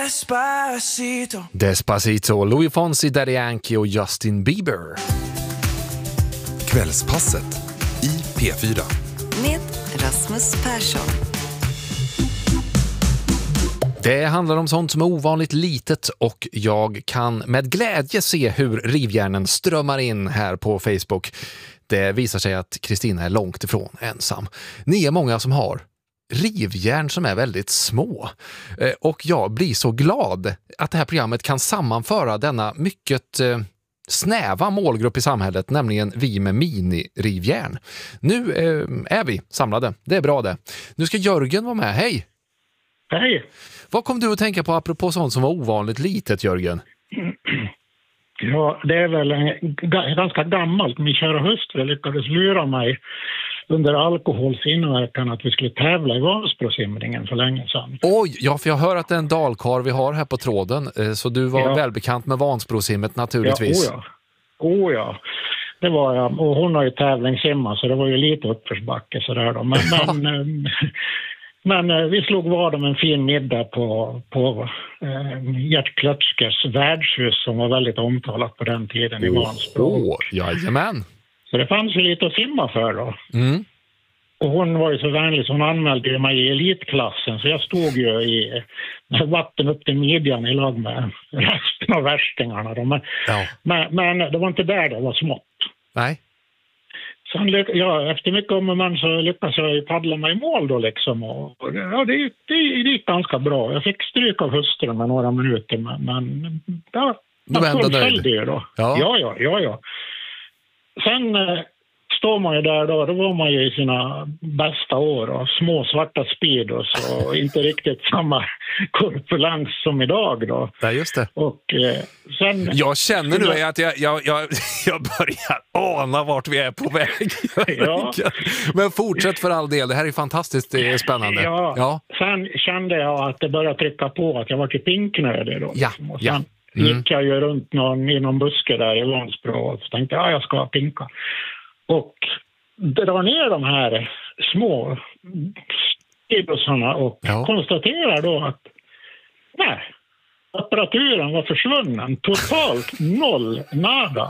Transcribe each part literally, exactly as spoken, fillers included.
Despacito. Despacito, Louis Fonsi, Daddy Yankee och Justin Bieber. Kvällspasset i P fyra. Med Rasmus Persson. Det handlar om sånt som är ovanligt litet och jag kan med glädje se hur rivjärnen strömmar in här på Facebook. Det visar sig att Kristina är långt ifrån ensam. Ni är många som har rivjärn som är väldigt små. Och jag blir så glad att det här programmet kan sammanföra denna mycket eh, snäva målgrupp i samhället, nämligen vi med mini-rivjärn. Nu eh, är vi samlade. Det är bra det. Nu ska Jörgen vara med. Hej! Hej! Vad kom du att tänka på apropå sånt som var ovanligt litet, Jörgen? Ja, det är väl en, g- ganska gammalt. Min kära hustru lyckades lura mig under alkoholsinverkan att vi skulle tävla i Vansbrosimningen för länge sedan. Oj, ja, för jag hör att det är en dalkar vi har här på tråden. eh, Så du var Ja. välbekant med Vansbrosimmet naturligtvis. Ja, oh ja. Oh ja. Det var jag. Och hon har ju tävlingssimmat så det var ju lite uppförsbacke sådär då. Men, men, ehm, men eh, vi slog vad om en fin middag på, på eh, Gert Klötskers värdshus som var väldigt omtalat på den tiden i Vansbro. Åh, jajamän. Så det fanns ju lite att simma för då. Mm. Och hon var ju så vänlig så hon anmälde ju mig i elitklassen. Så jag stod ju i med vatten upp till midjan i lag med resten av värstingarna. Då. Men, Ja. men, men det var inte där det var smått. Nej. Sen, lyck- ja, efter mycket om och men så lyckades jag ju paddla mig i mål då liksom. Och, och det, ja, det, det, det gick ganska bra. Jag fick stryk av hustrun med några minuter. Men, men ja, Du var ändå fullföljde nöjd. ju då. Ja. Ja, ja, ja, ja. Sen eh, står man ju där då, då var man ju i sina bästa år och små svarta speedos och inte riktigt samma korpulens som idag då. Ja, just det. Och eh, sen... Jag känner nu att jag, jag, jag, jag börjar ana vart vi är på väg. Ja. Men fortsätt för all del, det här är fantastiskt det är spännande. Ja, Ja. sen kände jag att det började trycka på att jag var till pinknödig då. Ja, liksom. Och ja. sen Mm. gick jag ju runt någon, i någon buske där i Vansbro och så tänkte jag, ja, jag ska pinka. Och drar ner de här små skidosarna och Ja. konstaterar då att nej, apparaturen var försvunnen. Totalt noll, nada.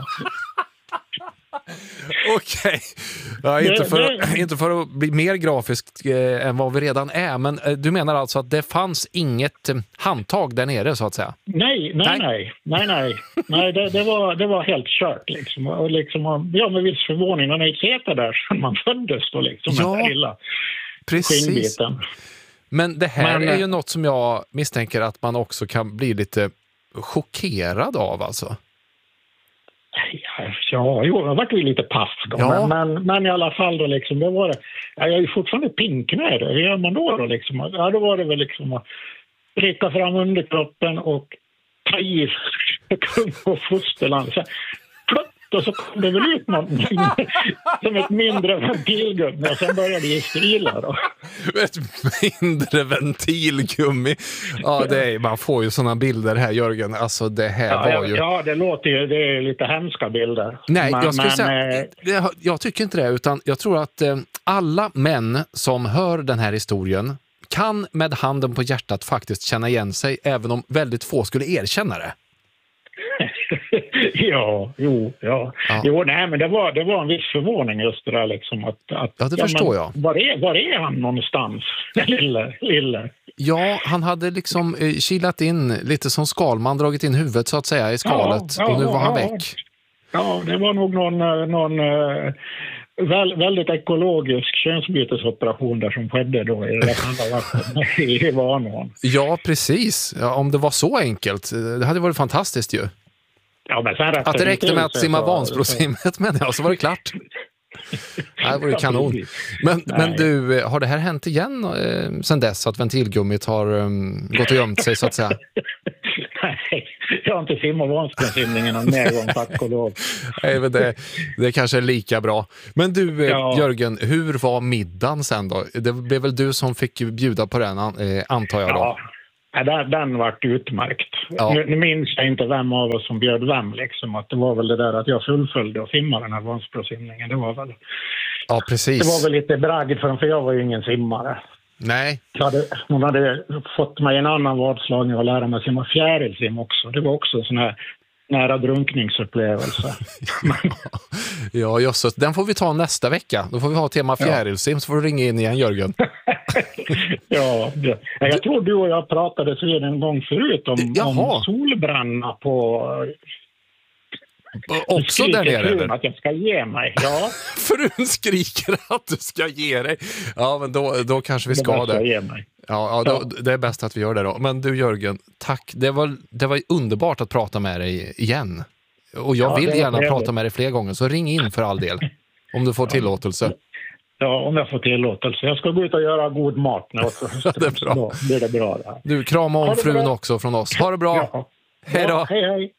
Okej. Ja, inte, Det- för, det- inte för att bli mer grafiskt eh, än vad vi redan är. Men eh, du menar alltså att det fanns inget eh, handtag där nere så att säga? Nej, nej, Nej. nej, nej, nej, nej det, det, var, det var helt kört liksom. Och liksom, och ja, med viss förvåning, han har inte sett där sedan man föddes då liksom, Ja, den där lilla Precis. skinnbiten. Men det här Men, är eh, ju något som jag misstänker att man också kan bli lite chockerad av alltså. Ja, ja, jo, jag vart ju lite paff då, Ja. men, men, men i alla fall då liksom, det var det, ja, jag är ju fortfarande pinknödig, hur gör man då då liksom? Ja, då var det väl liksom att pricka fram underkroppen och ta i kung och fosterland. Så, plutt, och så kom det väl ut något som ett mindre ventilgummi och sen började det strila då. Ett mindre ventilgummi. Ja, det är, man får ju såna bilder här, Jörgen. Alltså det här Ja, var ja, ju... ja, det låter ju, det är lite hemska bilder. Nej, Men- jag skulle men, säga, eh, det, jag tycker inte det, utan jag tror att eh, alla män som hör den här historien kan med handen på hjärtat faktiskt känna igen sig, även om väldigt få skulle erkänna det. ja, jo, ja. Ja. Jo, nej, men det var, det var en viss förvåning just det där liksom att... att Ja, det förstår jag. Var är, var är han någonstans? lille, lille. Ja, han hade liksom eh, kilat in lite som Skalman, dragit in huvudet så att säga i skalet, Ja, ja, och nu var han ja. väck. Ja, det var nog någon, eh, någon eh, väl, väldigt ekologisk könsbytesoperation där som skedde då i det kalla vattnet i Vanån. Ja, precis. Ja, om det var så enkelt, eh, det hade varit fantastiskt ju. Ja, men sen Att det räckte med att till simma så- Vansbrosimmet, men ja, så var det klart. Det var ju Ja, kanon. precis. Men, men Nej. du, har det här hänt igen eh, sen dess att ventilgummit har eh, gått och gömt sig så att säga? Nej, jag har inte simmat Vansbrosimningen någon mer gång, tack och lov. Nej, men det, det kanske är lika bra. Men du, eh, Ja. Jörgen, hur var middagen sen då? Det blev väl du som fick bjuda på den, eh, antar jag då? Ja, ja, den, den vart utmärkt. Ja. Nu, nu minns jag inte vem av oss som bjöd vem. Liksom, att det var väl det där att jag fullföljde och simmade den här Vansbrosimningen. Det var väl, Ja, det precis. var väl lite bragd för, för jag var ju ingen simmare. Nej. Så hade, hon hade fått mig en annan vadslagning och lära mig simma fjärilsim också. Det var också en sån här nära drunkningsupplevelse. Ja, jösses. Den får vi ta nästa vecka. Då får vi ha tema fjärilsim, så får du ringa in igen, Jörgen. Ja, det. Jag tror du och jag pratade så en gång förut om, om solbränna på... Också där nere, eller? Att jag ska ge mig, ja. Frun skriker att du ska ge dig. Ja, men då, då kanske vi ska det. Ge mig. Ja, ja, då, det är bäst att vi gör det då. Men du, Jörgen, tack. Det var, det var underbart att prata med dig igen. Och jag ja, vill gärna prata med dig fler gånger, så ring in för all del. Om du får tillåtelse. Ja, om jag får tillåtelse. Jag ska gå ut och göra god mat nu. Ja, det är bra. Då blir det bra. Där. Du, krama om frun bra. Också från oss. Ha det bra. Ja. Hej då. Ja, hej, hej.